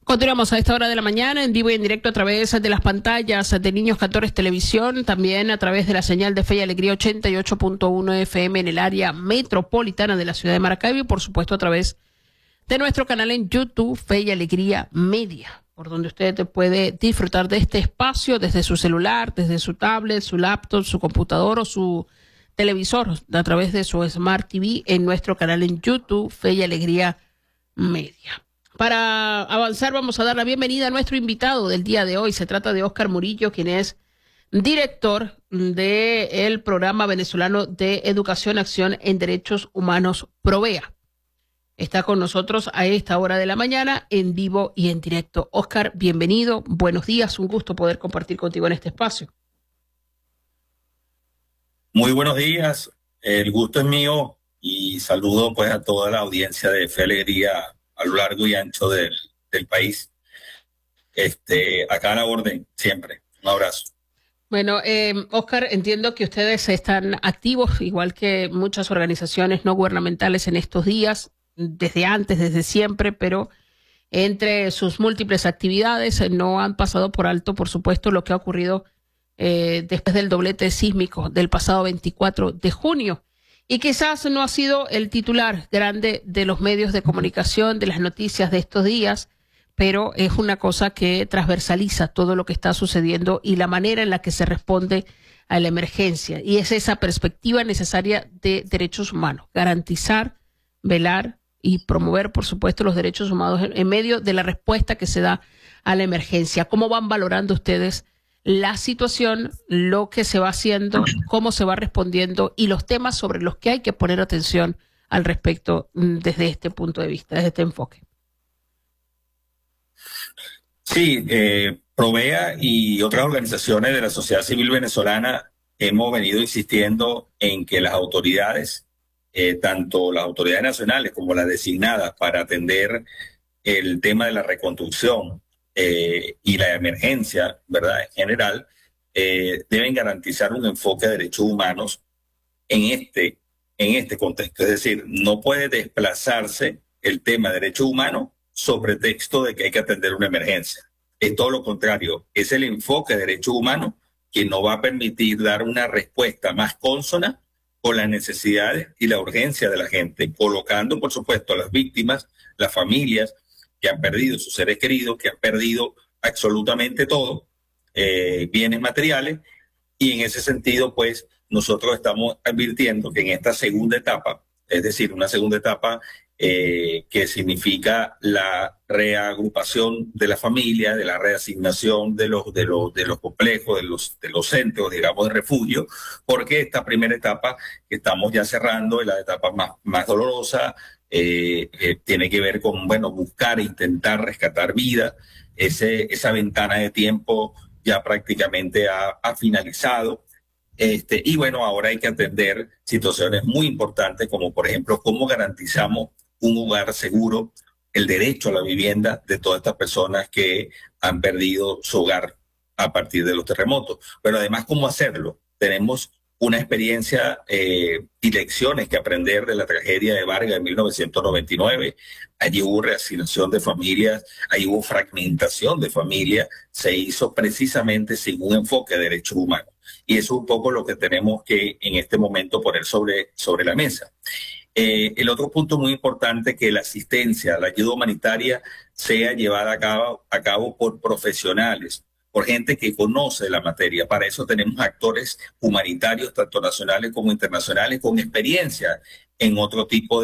Continuamos a esta hora de la mañana en vivo y en directo a través de las pantallas de Niños Cantores Televisión, también a través de la señal de Fe y Alegría 88.1 FM en el área metropolitana de la ciudad de Maracaibo y por supuesto a través de nuestro canal en YouTube Fe y Alegría Media, por donde usted puede disfrutar de este espacio desde su celular, desde su tablet, su laptop, su computador o su televisor, a través de su Smart TV en nuestro canal en YouTube Fe y Alegría Media. Para avanzar vamos a dar la bienvenida a nuestro invitado del día de hoy. Se trata de Óscar Murillo, quien es director del Programa Venezolano de Educación, Acción en Derechos Humanos, PROVEA. Está con nosotros a esta hora de la mañana en vivo y en directo. Óscar, bienvenido, buenos días, un gusto poder compartir contigo en este espacio. Muy buenos días, el gusto es mío y saludo pues a toda la audiencia de Fe y Alegría a lo largo y ancho del país. Acá a la orden, siempre. Un abrazo. Bueno, Óscar, entiendo que ustedes están activos, igual que muchas organizaciones no gubernamentales en estos días, desde antes, desde siempre, pero entre sus múltiples actividades no han pasado por alto, por supuesto, lo que ha ocurrido después del doblete sísmico del pasado 24 de junio. Y quizás no ha sido el titular grande de los medios de comunicación, de las noticias de estos días, pero es una cosa que transversaliza todo lo que está sucediendo y la manera en la que se responde a la emergencia. Y es esa perspectiva necesaria de derechos humanos, garantizar, velar y promover, por supuesto, los derechos humanos en medio de la respuesta que se da a la emergencia. ¿Cómo van valorando ustedes la situación, lo que se va haciendo, cómo se va respondiendo y los temas sobre los que hay que poner atención al respecto desde este punto de vista, desde este enfoque? Sí, PROVEA y otras organizaciones de la sociedad civil venezolana hemos venido insistiendo en que las autoridades, tanto las autoridades nacionales como las designadas para atender el tema de la reconstrucción y la emergencia, ¿verdad? En general, deben garantizar un enfoque de derechos humanos en este contexto. Es decir, no puede desplazarse el tema de derechos humanos sobre texto de que hay que atender una emergencia. Es todo lo contrario, es el enfoque de derechos humanos que nos va a permitir dar una respuesta más consona con las necesidades y la urgencia de la gente, colocando, por supuesto, a las víctimas, las familias, que han perdido sus seres queridos, que han perdido absolutamente todo, bienes materiales, y en ese sentido, pues, nosotros estamos advirtiendo que en esta segunda etapa, es decir, una segunda etapa que significa la reagrupación de la familia, de la reasignación de los complejos, de los centros, digamos, de refugio, porque esta primera etapa que estamos ya cerrando es la etapa más dolorosa. Tiene que ver con, bueno, buscar e intentar rescatar vida. Esa ventana de tiempo ya prácticamente ha finalizado. Y bueno, ahora hay que atender situaciones muy importantes como, por ejemplo, cómo garantizamos un hogar seguro, el derecho a la vivienda de todas estas personas que han perdido su hogar a partir de los terremotos. Pero además, ¿cómo hacerlo? Tenemos una experiencia y lecciones que aprender de la tragedia de Vargas en 1999. Allí hubo reasignación de familias, allí hubo fragmentación de familias, se hizo precisamente sin un enfoque de derechos humanos. Y eso es un poco lo que tenemos que en este momento poner sobre la mesa. El otro punto muy importante, que la asistencia, la ayuda humanitaria sea llevada a cabo por profesionales, por gente que conoce la materia. Para eso tenemos actores humanitarios, tanto nacionales como internacionales, con experiencia en otro tipo